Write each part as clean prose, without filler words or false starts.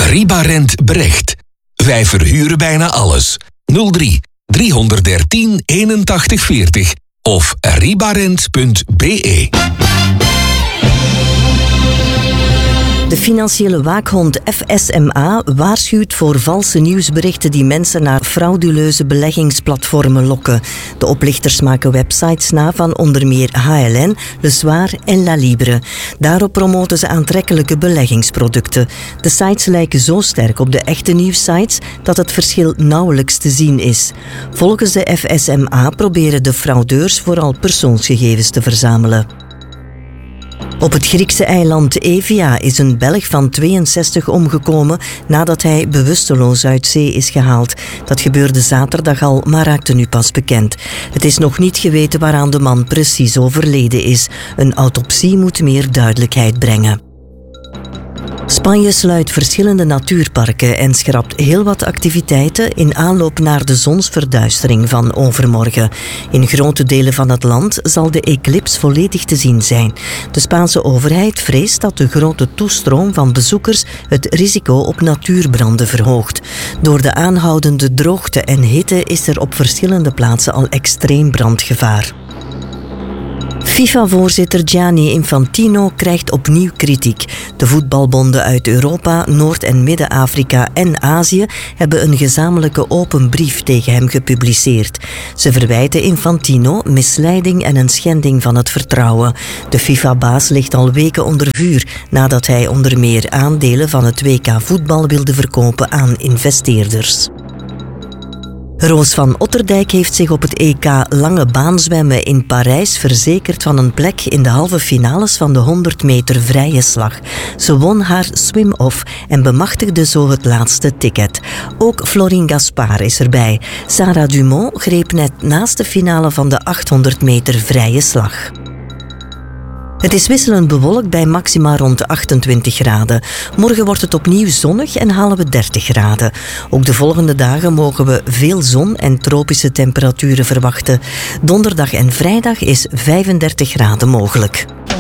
Ribarent Brecht. Wij verhuren bijna alles. 03 313 81 40 of ribarent.be. De financiële waakhond FSMA waarschuwt voor valse nieuwsberichten die mensen naar frauduleuze beleggingsplatformen lokken. De oplichters maken websites na van onder meer HLN, Le Soir en La Libre. Daarop promoten ze aantrekkelijke beleggingsproducten. De sites lijken zo sterk op de echte nieuwssites dat het verschil nauwelijks te zien is. Volgens de FSMA proberen de fraudeurs vooral persoonsgegevens te verzamelen. Op het Griekse eiland Evia is een Belg van 62 omgekomen nadat hij bewusteloos uit zee is gehaald. Dat gebeurde zaterdag al, maar raakte nu pas bekend. Het is nog niet geweten waaraan de man precies overleden is. Een autopsie moet meer duidelijkheid brengen. Spanje sluit verschillende natuurparken en schrapt heel wat activiteiten in aanloop naar de zonsverduistering van overmorgen. In grote delen van het land zal de eclips volledig te zien zijn. De Spaanse overheid vreest dat de grote toestroom van bezoekers het risico op natuurbranden verhoogt. Door de aanhoudende droogte en hitte is er op verschillende plaatsen al extreem brandgevaar. FIFA-voorzitter Gianni Infantino krijgt opnieuw kritiek. De voetbalbonden uit Europa, Noord- en Midden-Afrika en Azië hebben een gezamenlijke open brief tegen hem gepubliceerd. Ze verwijten Infantino misleiding en een schending van het vertrouwen. De FIFA-baas ligt al weken onder vuur nadat hij onder meer aandelen van het WK voetbal wilde verkopen aan investeerders. Roos van Otterdijk heeft zich op het EK lange baanzwemmen in Parijs verzekerd van een plek in de halve finales van de 100 meter vrije slag. Ze won haar swim-off en bemachtigde zo het laatste ticket. Ook Florine Gaspard is erbij. Sarah Dumont greep net naast de finale van de 800 meter vrije slag. Het is wisselend bewolkt bij maxima rond 28 graden. Morgen wordt het opnieuw zonnig en halen we 30 graden. Ook de volgende dagen mogen we veel zon en tropische temperaturen verwachten. Donderdag en vrijdag is 35 graden mogelijk.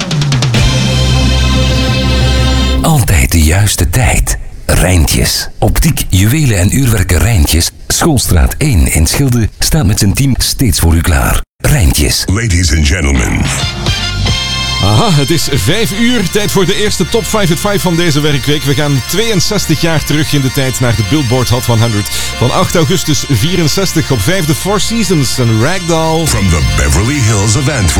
Altijd de juiste tijd. Rijntjes. Optiek, juwelen en uurwerken Rijntjes. Schoolstraat 1 in Schilde staat met zijn team steeds voor u klaar. Rijntjes. Ladies and gentlemen. Aha, het is 5 uur. Tijd voor de eerste Top 5 at 5 van deze werkweek. We gaan 62 jaar terug in de tijd naar de Billboard Hot 100. Van 8 augustus 64 op 5 The Four Seasons en Ragdoll. From the Beverly Hills of Antwerp.